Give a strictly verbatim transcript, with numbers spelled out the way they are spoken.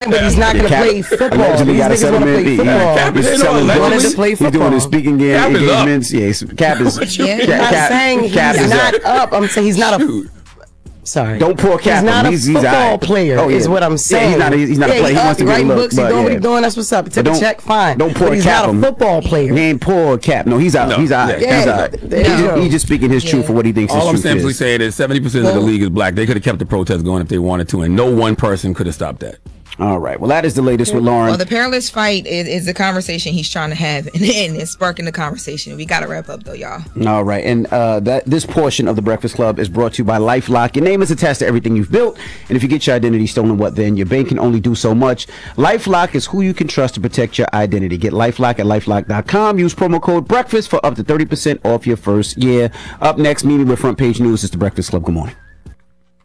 settlement, but he's not going to Cap- play football. Allegedly These got a niggas want to settlement. play He- football. Cap is selling He wanted books. to play He's doing football. his speaking game, Cap is up. engagements. Yeah, he's- Cap is. Yeah. Cap- I'm not Cap- saying Cap he's is not up. up. I'm saying he's not a. Shoot. Sorry. Don't pour Cap He's not on a him. He's- he's football all right. player, Oh, yeah. is what I'm Yeah, saying. he's not a- he's not a Yeah, player. He up, wants to get a writing look, books, but he's doing what yeah. he's doing. That's what's up. He took Don't- a check, fine. Don't pour But he's Cap not him. a football player. He ain't poor Cap. No, he's out. No. He's out. Yeah. He's Yeah. out. There He's you just, go. he's just speaking his Yeah. truth for what he thinks All I'm his truth simply is. saying is seventy percent of the league is black. They could have kept the protest going if they wanted to, and no one person could have stopped that. All right. Well, that is the latest with Lauren. Well, the perilous fight is, is the conversation he's trying to have, and, and it's sparking the conversation. We got to wrap up, though, y'all. All right, and uh, that this portion of the Breakfast Club is brought to you by LifeLock. Your name is attached to everything you've built, and if you get your identity stolen, what then? Your bank can only do so much. LifeLock is who you can trust to protect your identity. Get LifeLock at lifelock dot com. Use promo code Breakfast for up to thirty percent off your first year. Up next, meeting with Front Page News is the Breakfast Club. Good morning.